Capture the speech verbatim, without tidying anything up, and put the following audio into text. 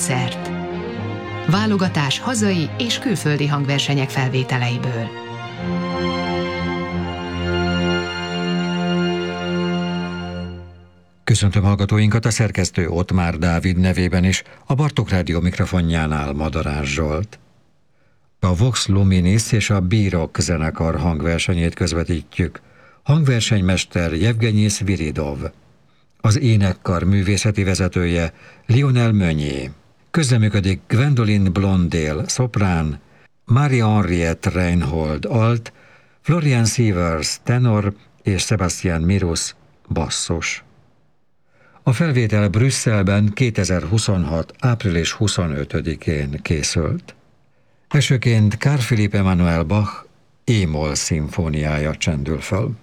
koncert. Válogatás hazai és külföldi hangversenyek felvételeiből. Köszöntöm hallgatóinkat, a szerkesztő Ottmár Dávid nevében is, a Bartók Rádió mikrofonjánál Madarás Zsolt. A Vox Luminis és a Bírok zenekar hangversenyét közvetítjük. Hangversenymester Jevgenyi Sviridov. Az énekkar művészeti vezetője Lionel Meunier. Közreműködik Gwendoline Blondale, szoprán, Marie-Henriette Reinhold, alt, Florian Sievers, tenor és Sebastian Mirus, basszus. A felvétel Brüsszelben kétezer-huszonhat. április huszonötödikén készült. Elsőként Carl Philipp Emanuel Bach é-moll szimfóniája csendül fel.